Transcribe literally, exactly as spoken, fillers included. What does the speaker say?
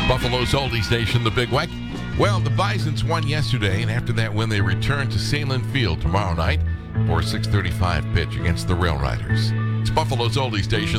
Buffalo's oldie station, the Big Weck. Well, the Bisons won yesterday, and after that win, they return to Sahlen Field tomorrow night for a six thirty-five pitch against the Rail Riders. It's Buffalo's oldie station.